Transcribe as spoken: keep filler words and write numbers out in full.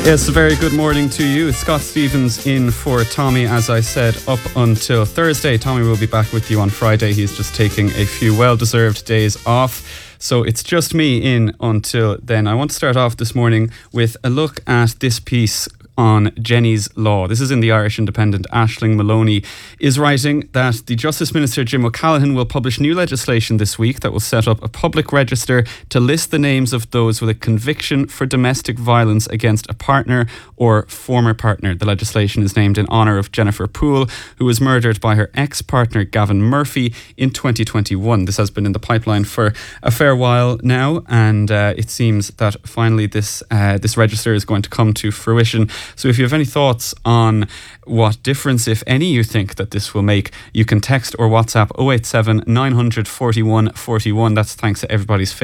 Yes, a very good morning to you. Scott Stevens in for Tommy, as I said, up until Thursday. Tommy will be back with you on Friday. He's just taking a few well-deserved days off. So it's just me in until then. I want to start off this morning with a look at this piece on Jenny's Law. This is in the Irish Independent. Aisling Maloney is writing that the Justice Minister Jim O'Callaghan will publish new legislation this week that will set up a public register to list the names of those with a conviction for domestic violence against a partner or former partner. The legislation is named in honour of Jennifer Poole, who was murdered by her ex-partner Gavin Murphy in twenty twenty-one. This has been in the pipeline for a fair while now, and uh, it seems that finally this uh, this register is going to come to fruition. So if you have any thoughts on what difference, if any, you think that this will make, you can text or WhatsApp oh eight seven, nine hundred, forty-one, forty-one. That's thanks to everybody's